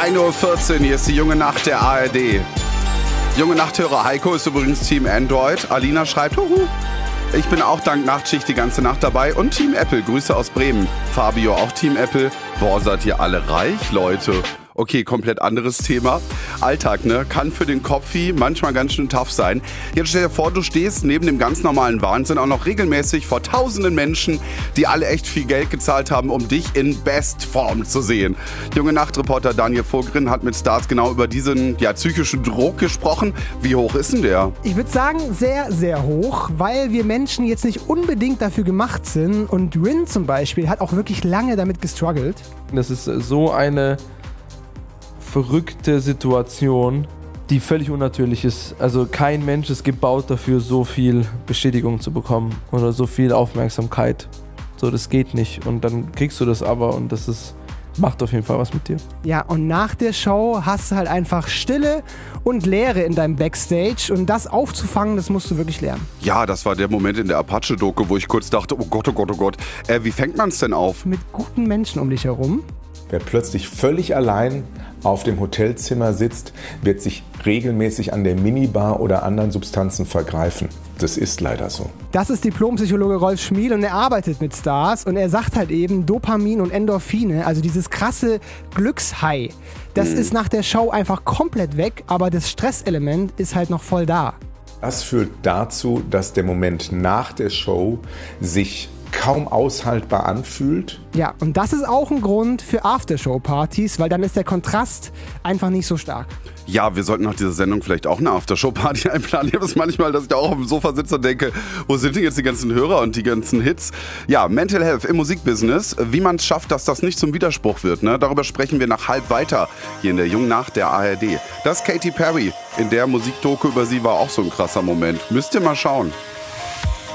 1:14 Uhr, hier ist die junge Nacht der ARD. Junge Nachthörer Heiko ist übrigens Team Android. Alina schreibt, huhu. Ich bin auch dank Nachtschicht die ganze Nacht dabei. Und Team Apple, Grüße aus Bremen. Fabio auch Team Apple. Boah, seid ihr alle reich, Leute. Okay, komplett anderes Thema. Alltag, ne? Kann für den Kopfi manchmal ganz schön tough sein. Jetzt stell dir vor, du stehst neben dem ganz normalen Wahnsinn auch noch regelmäßig vor tausenden Menschen, die alle echt viel Geld gezahlt haben, um dich in Bestform zu sehen. Junge Nachtreporter Daniel Vogrin hat mit Stars genau über diesen psychischen Druck gesprochen. Wie hoch ist denn der? Ich würde sagen, sehr, sehr hoch, weil wir Menschen jetzt nicht unbedingt dafür gemacht sind. Und Rin zum Beispiel hat auch wirklich lange damit gestruggelt. Das ist so eine verrückte Situation, die völlig unnatürlich ist. Also kein Mensch ist gebaut dafür, so viel Bestätigung zu bekommen oder so viel Aufmerksamkeit. So, das geht nicht. Und dann kriegst du das aber und macht auf jeden Fall was mit dir. Ja, und nach der Show hast du halt einfach Stille und Leere in deinem Backstage und das aufzufangen, das musst du wirklich lernen. Ja, das war der Moment in der Apache-Doku, wo ich kurz dachte, oh Gott, oh Gott, oh Gott. Wie fängt man es denn auf? Mit guten Menschen um dich herum. Wer plötzlich völlig allein auf dem Hotelzimmer sitzt, wird sich regelmäßig an der Minibar oder anderen Substanzen vergreifen. Das ist leider so. Das ist Diplompsychologe Rolf Schmiel und er arbeitet mit Stars und er sagt halt eben, Dopamin und Endorphine, also dieses krasse Glückshigh, das ist nach der Show einfach komplett weg, aber das Stresselement ist halt noch voll da. Das führt dazu, dass der Moment nach der Show sich kaum aushaltbar anfühlt. Ja, und das ist auch ein Grund für Aftershow-Partys, weil dann ist der Kontrast einfach nicht so stark. Ja, wir sollten nach dieser Sendung vielleicht auch eine Aftershow-Party einplanen. Ich habe es manchmal, dass ich da auch auf dem Sofa sitze und denke, wo sind denn jetzt die ganzen Hörer und die ganzen Hits? Ja, Mental Health im Musikbusiness, wie man es schafft, dass das nicht zum Widerspruch wird. Ne? Darüber sprechen wir nach halb weiter hier in der jungen Nacht der ARD. Das ist Katy Perry. In der Musikdoku über sie war auch so ein krasser Moment. Müsst ihr mal schauen.